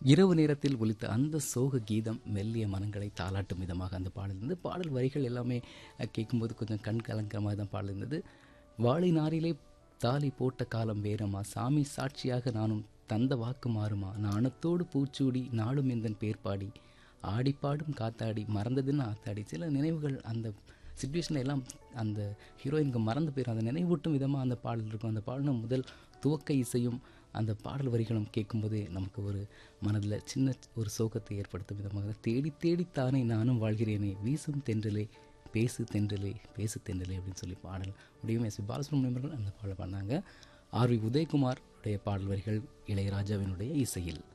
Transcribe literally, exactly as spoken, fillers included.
இரவு நேரத்தில் ஒலித்த அந்த சோக கீதம் மெல்லிய மனங்களை தாளாட்டும் விதமாக அந்த பாடல் இருந்தது. பாடல் வரிகள் எல்லாமே அஹ், கேட்கும்போது கொஞ்சம் கண் கலங்கிற மாதிரி தான் பாடல் இருந்தது. வாழை நாரிலே தாலி போட்ட காலம் வேறமா, சாமி சாட்சியாக நானும் தந்த வாக்கு மாறுமா, நாணத்தோடு பூச்சூடி நாளும் எந்தன் பேர் பாடி ஆடிப்பாடும் காத்தாடி மறந்ததுன்னு ஆத்தாடி. சில நினைவுகள் அந்த சுச்சுவேஷனில் எல்லாம் அந்த ஹீரோயினுக்கு மறந்து போயிடும். அந்த நினைவூட்டும் விதமாக அந்த பாடல் இருக்கும். அந்த பாடலும் முதல் துவக்க இசையும் அந்த பாடல் வரிகளும் கேட்கும்போதே நமக்கு ஒரு மனதில் சின்ன ஒரு சோகத்தை ஏற்படுத்தும் விதமாக, தேடி தேடித்தானே நானும் வாழ்கிறேனே, வீசும் தென்றலே பேசு தென்றலே பேசு தென்றலே அப்படின்னு சொல்லி பாடல் முடியும். எஸ் பி பாலசுப்ரமணியம் அவர்கள் அந்த பாடல் பாடினாங்க. ஆர் வி உதயகுமார் உடைய பாடல் வரிகள் இளையராஜாவினுடைய இசையில்.